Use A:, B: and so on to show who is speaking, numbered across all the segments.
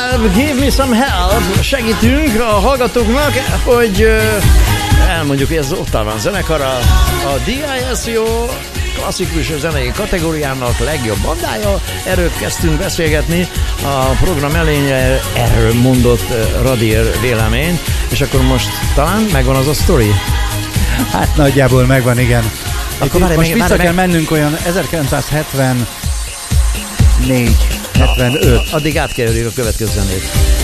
A: help, give me some help. Segítünk a hallgatóknak, hogy elmondjuk, hogy ez Ottavan zenekar, a DISCO klasszikus zenei kategóriának legjobb bandája. Erről kezdtünk beszélgetni a program elején, erről mondott Radér vélemény, és akkor most talán megvan az a sztori?
B: Hát nagyjából megvan, igen. Akkor most vissza kell mennünk olyan 1974, 75.
A: Addig átkerüljük a következő zenét.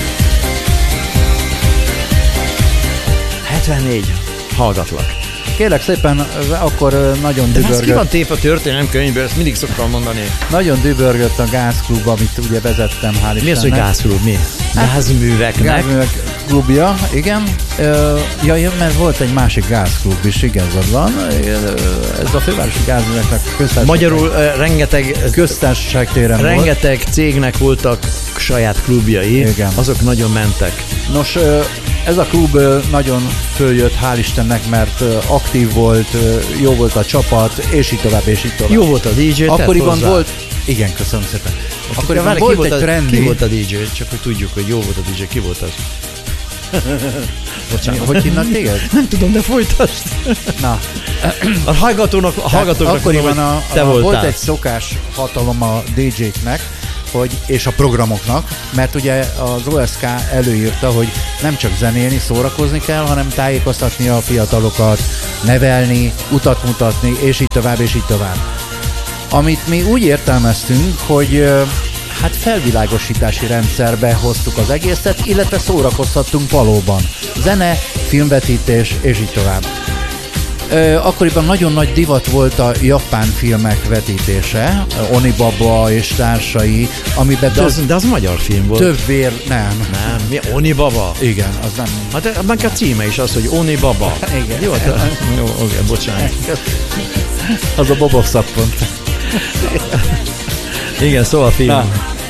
A: 74. Hallgatlak.
B: Kérlek szépen, akkor nagyon dübörgött.
A: De ez ki van tép a történelemkönyvből, ezt mindig szoktam mondani.
B: Nagyon dübörgött a gázklub, amit ugye vezettem, hál' Istennek.
A: Mi az, hogy gázklub? Mi? Gázműveknek?
B: Gázművek klubja, igen. Ja, mert volt egy másik gázklub is, igazad van. Ez a fővárosi gázműveknek köztársaság.
A: Magyarul rengeteg
B: köztársaság téren
A: rengeteg volt. Cégnek voltak saját klubjai, igen. Azok nagyon mentek.
B: Nos, ez a klub nagyon följött, hál' Istennek, mert aktív volt, jó volt a csapat, és így tovább, és így tovább.
A: Jó volt a DJ,
B: akkoriban volt... Igen, köszönöm szépen. Akkoriban volt egy trendi...
A: Ki volt a DJ? Csak hogy tudjuk, hogy jó volt a DJ. Ki volt az?
B: Bocsánat. Hogy hívnak téged?
A: Nem tudom, de folytasd.
B: Na.
A: A hallgatóknak
B: akkoriban
A: te voltál.
B: Volt egy szokás hatalom a DJ-knek, és a programoknak, mert ugye az OSK előírta, hogy nem csak zenélni, szórakozni kell, hanem tájékoztatni a fiatalokat, nevelni, utat mutatni, és így tovább, és így tovább. Amit mi úgy értelmeztünk, hogy hát felvilágosítási rendszerbe hoztuk az egészet, illetve szórakoztattunk valóban. Zene, filmvetítés, és így tovább. Akkoriban nagyon nagy divat volt a japán filmek vetítése, Onibaba és társai, amiben
A: de az magyar film volt.
B: Több vér, nem.
A: Mi? Onibaba?
B: Igen, az nem.
A: Hát meg a címe is az, hogy Onibaba.
B: Igen.
A: Jó, oké, bocsánat.
B: Az a Bobo szappont.
A: Igen, szóval film. Na.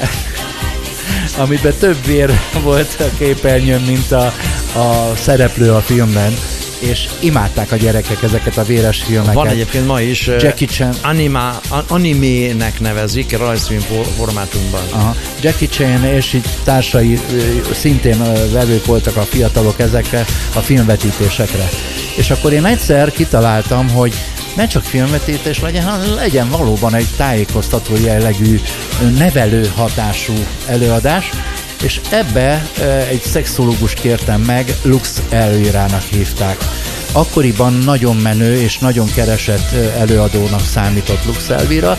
B: Amiben több vér volt a képernyőn, mint a szereplő a filmben. És imádták a gyerekek ezeket a véres filmeket.
A: Van egyébként ma is
B: Jackie Chan.
A: Animének nevezik rajzfilm formátumban.
B: Aha. Jackie Chan és így társai szintén vevők voltak a fiatalok ezekre a filmvetítésekre. És akkor én egyszer kitaláltam, hogy ne csak filmvetítés legyen, hanem legyen valóban egy tájékoztató jellegű, nevelő hatású előadás, és ebbe egy szexológust kértem meg, Lux Elvirának hívták. Akkoriban nagyon menő és nagyon keresett előadónak számított Lux Elvira.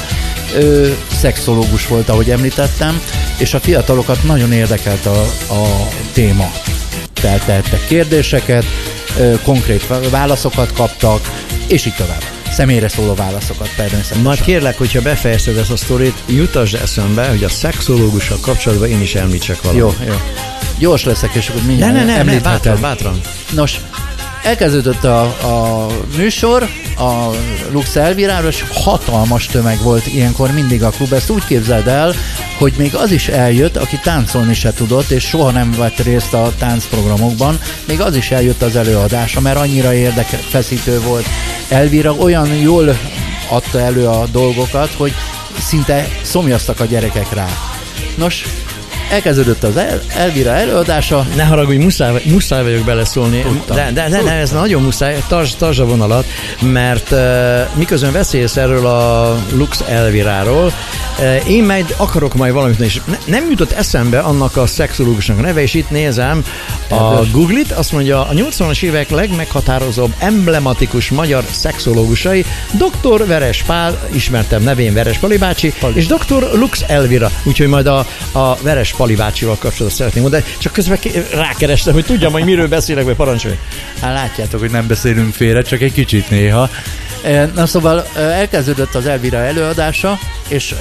B: Szexológus volt, ahogy említettem, és a fiatalokat nagyon érdekelt a téma. Feltettek kérdéseket, konkrét válaszokat kaptak, és így tovább. Személyre szóló válaszokat természetesen.
A: Majd kérlek, hogyha befejezted ezt a sztorit, jutasd eszembe, hogy a szexológussal kapcsolatban én is említsek valamit.
B: Jó. Gyors leszek, és akkor mindjárt említhetem.
A: Bátran.
B: Nos, elkezdődött a műsor, a Lux Elviráról, és hatalmas tömeg volt ilyenkor mindig a klub. Ezt úgy képzeld el, hogy még az is eljött, aki táncolni se tudott, és soha nem vett részt a táncprogramokban, még az is eljött az előadása, mert annyira érdekfeszítő volt. Elvira olyan jól adta elő a dolgokat, hogy szinte szomjaztak a gyerekek rá. Nos, elkezdődött az Elvira előadása.
A: Ne haragudj, muszáj vagyok beleszólni. De ez nagyon muszáj, tartsd a vonalat, mert miközben beszélsz erről a Lux Elviráról, én akarok majd valamit, és nem jutott eszembe annak a szexológusnak a neve, és itt nézem a Google-it, azt mondja, a 80-as évek legmeghatározóbb, emblematikus magyar szexológusai Dr. Veres Pál, ismertem nevén Veres Pali bácsi, és Dr. Lux Elvira, úgyhogy majd a Veres Pali bácsival kapcsolatban szeretném mondani, csak közben rákerestem, hogy tudjam, hogy miről beszélek, vagy parancsolj.
B: Hát látjátok, hogy nem beszélünk félre, csak egy kicsit néha. Na szóval elkezdődött az Elvira előadása, és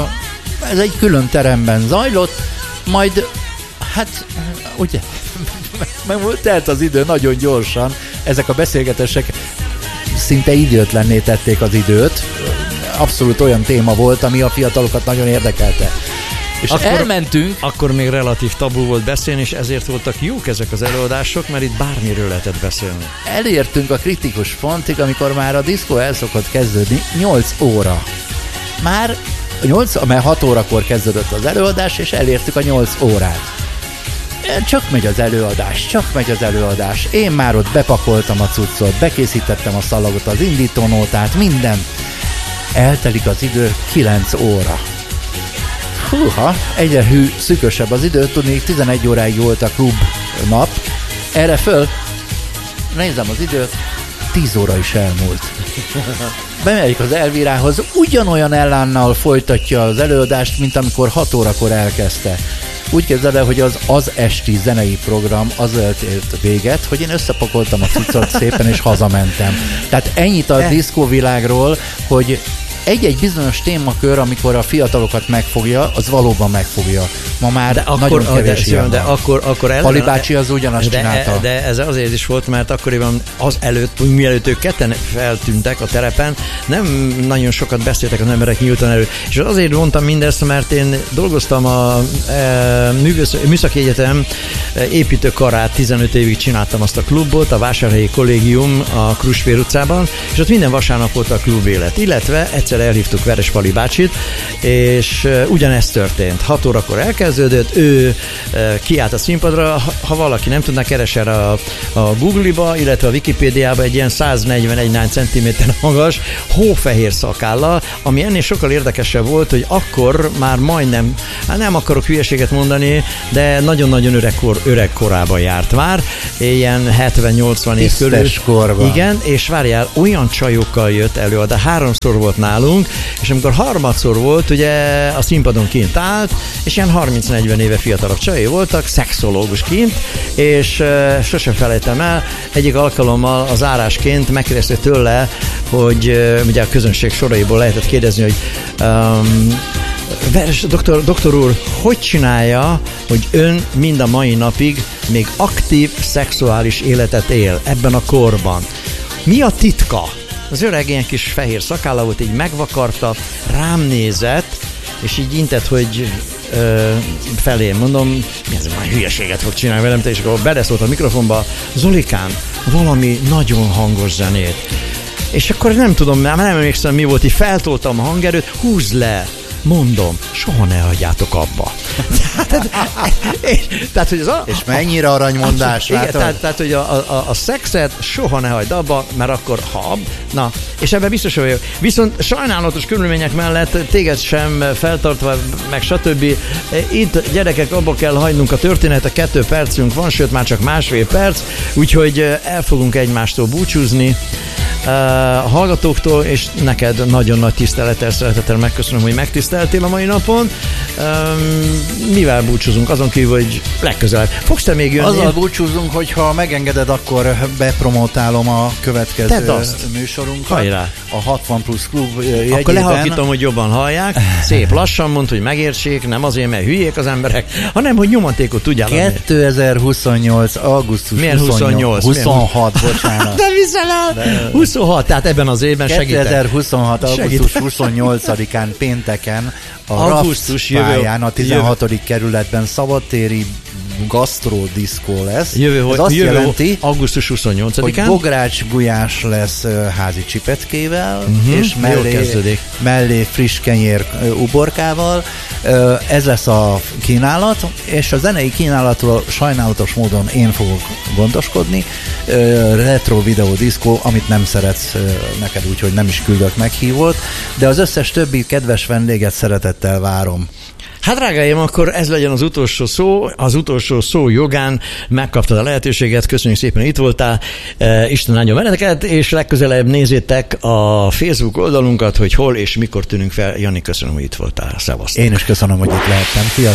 B: ez egy külön teremben zajlott, majd hát ugye telt az idő nagyon gyorsan, ezek a beszélgetések szinte időtlenné tették az időt, abszolút olyan téma volt, ami a fiatalokat nagyon érdekelte. És akkor elmentünk.
A: Akkor még relatív tabu volt beszélni, és ezért voltak jók ezek az előadások, mert itt bármiről lehetett beszélni.
B: Elértünk a kritikus pontig, amikor már a diszkó el szokott kezdődni 8 óra. Mert 6 órakor kezdődött az előadás, és elértük a 8 órát. Csak megy az előadás. Én már ott bepakoltam a cuccot, bekészítettem a szalagot, az indítónótát, minden. Eltelik az idő, 9 óra. Húha, egyre szűkösebb az idő, tudnék 11 óráig volt a klub nap. Erre föl, nézem az időt, 10 óra is elmúlt. Bemegyek az Elvirához, ugyanolyan ellánnal folytatja az előadást, mint amikor 6 órakor elkezdte. Úgy képzeld el, hogy az esti zenei program azért ért véget, hogy én összepakoltam a cuccot szépen, és hazamentem. Tehát ennyit a diszkóvilágról, hogy egy-egy bizonyos témakör, amikor a fiatalokat megfogja, az valóban megfogja. Ma már de nagyon akkor, kevés ilyen
A: de akkor
B: Pali bácsi az ugyanazt csinálta.
A: De ez azért is volt, mert akkoriban az előtt, mielőtt ők ketten feltűntek a terepen, nem nagyon sokat beszéltek az emberek nyíltan elő. És azért mondtam mindezt, mert én dolgoztam a Műszaki Egyetem építőkarát, 15 évig csináltam azt a klubot, a Vásárhelyi Kollégium a Krusvér utcában, és ott minden vasárnap volt a klubélet. Illetve egyszer elhívtuk Veres Pali bácsit, és ugyanezt történt. 6 órakor elkezdődött, ő kiállt a színpadra, ha valaki nem tudná, keres erre a Google-ba, illetve a Wikipédiába egy ilyen 141 cm magas, hófehér szakállal, ami ennél sokkal érdekesebb volt, hogy akkor már majdnem, nem akarok hülyeséget mondani, de nagyon-nagyon öreg korában járt már, ilyen 70-80 év körül.
B: Korban.
A: Igen, és várjál, olyan csajokkal jött elő, de 3-szor volt nálunk, és amikor harmadszor volt, ugye a színpadon kint állt, és ilyen 30-40 éve fiatalabb csajai voltak, szexológusként, és sosem felejtem el, egyik alkalommal az zárásként megkérdezte tőle, hogy ugye a közönség soraiból lehetett kérdezni, hogy doktor úr, hogy csinálja, hogy ön mind a mai napig még aktív szexuális életet él ebben a korban? Mi a titka? Az öreg ilyen kis fehér szakálla volt, így megvakarta, rám nézett, és így intett, hogy felém mondom, mi ez már hülyeséget fog csinálni velem, és akkor beleszólt a mikrofonba, Zolikám, valami nagyon hangos zenét. És akkor nem tudom, nem emlékszem, mi volt, így feltoltam a hangerőt, húzd le! Mondom, soha ne hagyjátok abba. tehát, hogy
B: és mennyire aranymondás,
A: tehát, hogy a szexet soha ne hagyd abba, mert akkor na, és ebben biztos vagyok. Viszont sajnálatos körülmények mellett téged sem feltartva, meg stb. Itt gyerekek, abba kell hagynunk a történetet, 2 percünk van, sőt már csak másfél perc, úgyhogy el fogunk egymástól búcsúzni. A hallgatóktól, és neked nagyon nagy tisztelettel, szeretettel megköszönöm, hogy megtiszteltél a mai napon. Mivel búcsúzunk? Azon kívül, hogy legközelebb. Fogsz te még jönni?
B: Azzal búcsúzunk, hogy ha megengeded, akkor bepromotálom a következő műsorunkat.
A: Hajrá.
B: A 60 plusz klub jegyében.
A: Akkor lehalkítom, hogy jobban hallják. Szép lassan mondd, hogy megértsék, nem azért, mert hülyék az emberek, hanem, hogy nyomatékot tudjál adni.
B: 2028. augusztus
A: 28?
B: 26, bocsánat.
A: De viszel el! 26, tehát ebben az évben segítek.
B: 2026. augusztus 28-án pénteken a RAFSZ pályán, a 16. kerületben szabadtéri gasztrodiszkó lesz. Ez azt jelenti,
A: augusztus 28-án,
B: hogy Bogrács Gulyás lesz házi csipeckével, és mellé friss kenyér uborkával. Ez lesz a kínálat, és a zenei kínálatról sajnálatos módon én fogok gondoskodni. Retro videó diszkó, amit nem szeretsz neked, úgyhogy nem is küldök meghívót, de az összes többi kedves vendéget szeretettel várom.
A: Hát drágáim, akkor ez legyen az utolsó szó. Az utolsó szó jogán megkaptad a lehetőséget. Köszönjük szépen, hogy itt voltál. Isten áldjon benneteket, és legközelebb nézzétek a Facebook oldalunkat, hogy hol és mikor tűnünk fel. Jani, köszönöm, hogy itt voltál. Szevasztok.
B: Én is köszönöm, hogy itt lehettem. Sziasztok.